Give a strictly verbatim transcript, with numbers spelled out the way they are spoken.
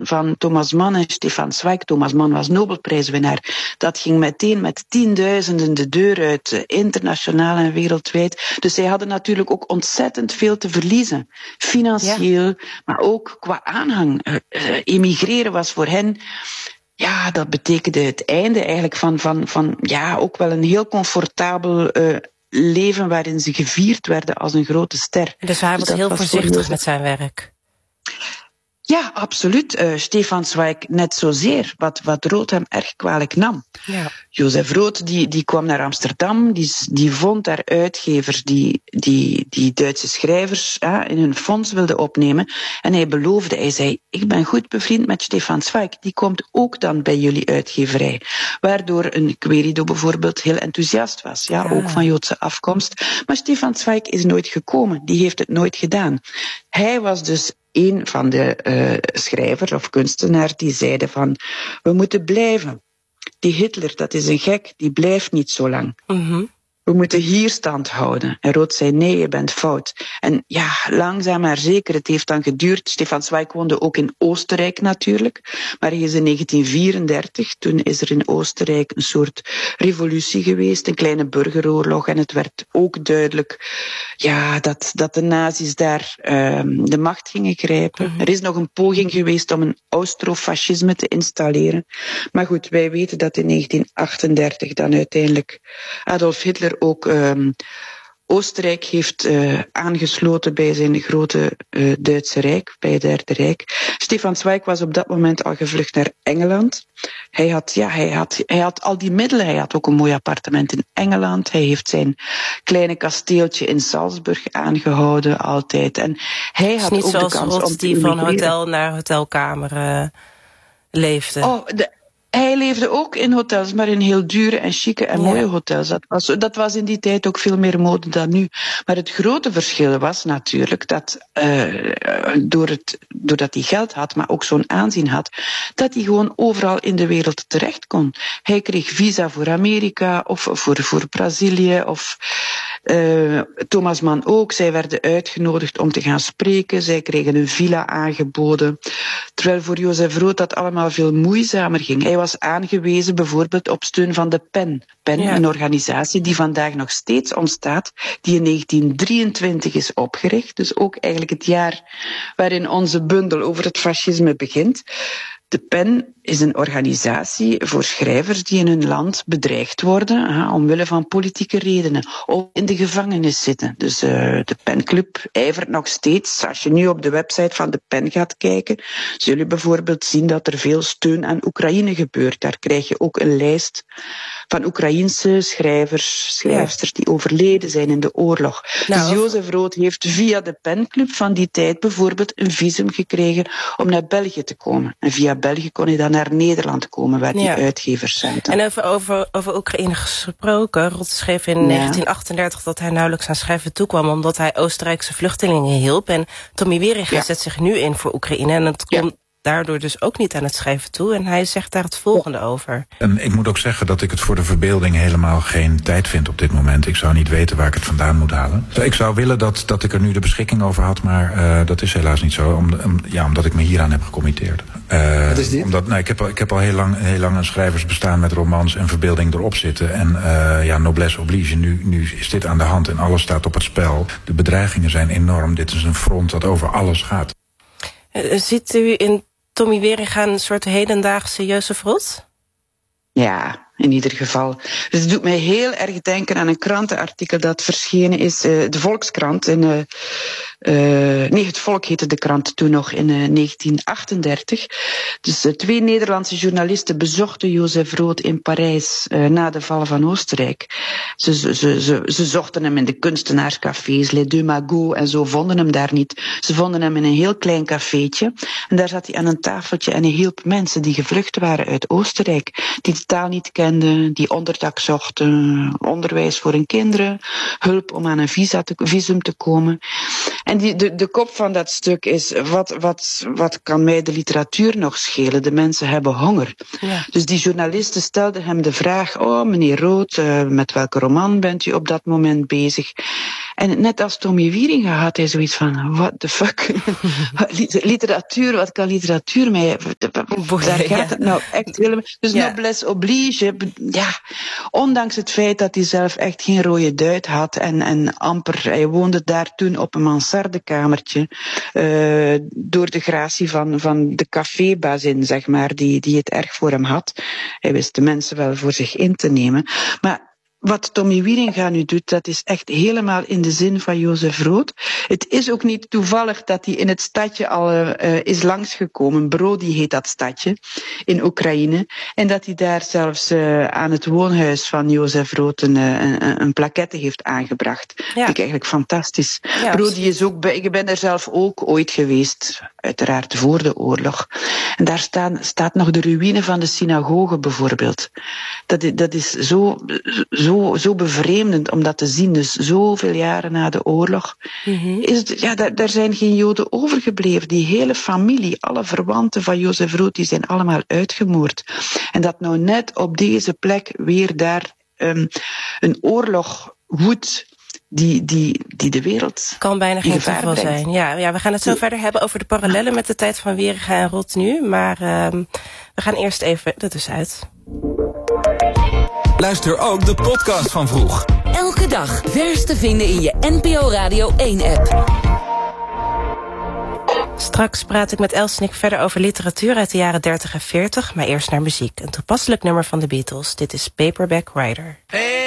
van Thomas Mann en Stefan Zweig. Thomas Mann was Nobelprijswinnaar. Dat ging meteen met tienduizenden de deur uit, internationaal en wereldwijd. Dus zij hadden natuurlijk ook ontzettend veel te verliezen. Financieel, ja. Maar ook qua aanhang. Uh, uh, emigreren was voor hen... Ja, dat betekende het einde eigenlijk van, van, van ja, ook wel een heel comfortabel uh, leven waarin ze gevierd werden als een grote ster. Dus hij was dus heel was voorzichtig met zijn werk. Ja, absoluut. Uh, Stefan Zweig net zozeer, wat, wat Roth hem erg kwalijk nam. Ja. Jozef Roth die, die kwam naar Amsterdam, die, die vond daar uitgevers die, die, die Duitse schrijvers ja, in hun fonds wilden opnemen. En hij beloofde, hij zei, ik ben goed bevriend met Stefan Zweig, die komt ook dan bij jullie uitgeverij. Waardoor een Querido bijvoorbeeld heel enthousiast was, ja, ja. Ook van Joodse afkomst. Maar Stefan Zweig is nooit gekomen, die heeft het nooit gedaan. Hij was dus een van de uh, schrijvers of kunstenaars die zeiden van, we moeten blijven. Die Hitler, dat is een gek, die blijft niet zo lang. Mm-hmm. We moeten hier stand houden. En Roth zei, nee, je bent fout. En ja, langzaam maar zeker, het heeft dan geduurd. Stefan Zweig woonde ook in Oostenrijk natuurlijk. Maar hij is in negentien vierendertig, toen is er in Oostenrijk een soort revolutie geweest, een kleine burgeroorlog. En het werd ook duidelijk ja, dat, dat de nazi's daar um, de macht gingen grijpen. Mm-hmm. Er is nog een poging geweest om een austrofascisme te installeren. Maar goed, wij weten dat in negentien achtendertig dan uiteindelijk Adolf Hitler ook um, Oostenrijk heeft uh, aangesloten bij zijn grote uh, Duitse Rijk, bij het Derde Rijk. Stefan Zweig was op dat moment al gevlucht naar Engeland. Hij had, ja, hij had, hij had al die middelen. Hij had ook een mooi appartement in Engeland. Hij heeft zijn kleine kasteeltje in Salzburg aangehouden altijd. En hij had niet ook zoals de kans Roth om te die van hotel naar hotelkamer uh, leefde. Oh, de, Hij leefde ook in hotels, maar in heel dure en chique en mooie ja. hotels. Dat was, dat was in die tijd ook veel meer mode dan nu. Maar het grote verschil was natuurlijk dat, uh, door het, doordat hij geld had, maar ook zo'n aanzien had, dat hij gewoon overal in de wereld terecht kon. Hij kreeg visa voor Amerika of voor, voor Brazilië of uh, Thomas Mann ook. Zij werden uitgenodigd om te gaan spreken. Zij kregen een villa aangeboden. Terwijl voor Jozef Roth dat allemaal veel moeizamer ging. Hij was aangewezen bijvoorbeeld op steun van de PEN. PEN, ja. Een organisatie die vandaag nog steeds ontstaat, die in negentien drieëntwintig is opgericht. Dus ook eigenlijk het jaar waarin onze bundel over het fascisme begint. De PEN is een organisatie voor schrijvers die in hun land bedreigd worden, aha, omwille van politieke redenen, of in de gevangenis zitten. Dus uh, de PEN-club ijvert nog steeds. Als je nu op de website van de PEN gaat kijken, zul je bijvoorbeeld zien dat er veel steun aan Oekraïne gebeurt. Daar krijg je ook een lijst van Oekraïense schrijvers, schrijfsters die overleden zijn in de oorlog. Nou, dus Jozef Roth heeft via de PEN-club van die tijd bijvoorbeeld een visum gekregen om naar België te komen. En via België kon hij dan naar Nederland komen, waar die ja. uitgevers zijn. En over, over, over Oekraïne gesproken, Roth schreef in ja. negentien achtendertig dat hij nauwelijks aan schrijven toekwam, omdat hij Oostenrijkse vluchtelingen hielp. En Tommy Wieringa ja. zet zich nu in voor Oekraïne. En het komt ja. daardoor dus ook niet aan het schrijven toe. En hij zegt daar het volgende over. En ik moet ook zeggen dat ik het voor de verbeelding helemaal geen tijd vind op dit moment. Ik zou niet weten waar ik het vandaan moet halen. Ik zou willen dat, dat ik er nu de beschikking over had, maar uh, dat is helaas niet zo. Om, om, ja, omdat ik me hieraan heb gecommitteerd. Uh, Wat is dit? Omdat, nou, ik, heb, ik heb al heel lang, heel lang een schrijversbestaan met romans en verbeelding erop zitten. En uh, ja, noblesse oblige. Nu, nu is dit aan de hand en alles staat op het spel. De bedreigingen zijn enorm. Dit is een front dat over alles gaat. Uh, ziet u in Tommy Wieringa een soort hedendaagse Jozef Roth? Ja, in ieder geval. Dus het doet mij heel erg denken aan een krantenartikel dat verschenen is, uh, de Volkskrant. In, uh, uh, nee, het Volk heette de krant toen nog in uh, negentien achtendertig. Dus uh, twee Nederlandse journalisten bezochten Jozef Roth in Parijs uh, na de val van Oostenrijk. Ze, ze, ze, ze, ze zochten hem in de kunstenaarscafés, Les Deux Magots en zo, vonden hem daar niet. Ze vonden hem in een heel klein cafeetje. En daar zat hij aan een tafeltje en hij hielp mensen die gevlucht waren uit Oostenrijk, die de taal niet kenden, die onderdak zochten, onderwijs voor hun kinderen, hulp om aan een visa te, visum te komen. En die, de, de kop van dat stuk is, wat, wat, wat kan mij de literatuur nog schelen? De mensen hebben honger. Ja. Dus die journalisten stelden hem de vraag, oh meneer Roth, uh, met welke roman bent u op dat moment bezig? En net als Tommy Wieringa had hij zoiets van, what the fuck? Literatuur, wat kan literatuur mee? Daar gaat het nou echt helemaal... Dus ja. Noblesse oblige, ja, ondanks het feit dat hij zelf echt geen rode duit had en, en amper, hij woonde daar toen op een mansardekamertje, uh, door de gratie van, van de cafébazin, zeg maar, die, die het erg voor hem had. Hij wist de mensen wel voor zich in te nemen. Maar wat Tommy Wieringa nu doet, dat is echt helemaal in de zin van Jozef Rood. Het is ook niet toevallig dat hij in het stadje al uh, is langsgekomen. Brody heet dat stadje, in Oekraïne. En dat hij daar zelfs uh, aan het woonhuis van Jozef Rood een, een, een plaquette heeft aangebracht. Ja. Dat vind ik eigenlijk fantastisch. Ja, Brody is ook, ik ben er zelf ook ooit geweest, uiteraard voor de oorlog. En daar staan, staat nog de ruïne van de synagoge bijvoorbeeld. Dat, dat is zo... Zo, zo bevreemdend om dat te zien. Dus zoveel jaren na de oorlog. Mm-hmm. Is het, ja, daar, daar zijn geen Joden overgebleven. Die hele familie, alle verwanten van Jozef Rood, die zijn allemaal uitgemoord. En dat nou net op deze plek weer daar um, een oorlog woedt. Die, die, die de wereld kan bijna geen toeval zijn. Ja, ja, we gaan het zo ja. verder hebben over de parallellen met de tijd van Wieringa en Roth nu. Maar um, we gaan eerst even er tussenuit. Luister ook de podcast van Vroeg. Elke dag vers te vinden in je N P O Radio één app. Straks praat ik met Elsnik verder over literatuur uit de jaren dertig en veertig. Maar eerst naar muziek. Een toepasselijk nummer van de Beatles. Dit is Paperback Writer. Hey.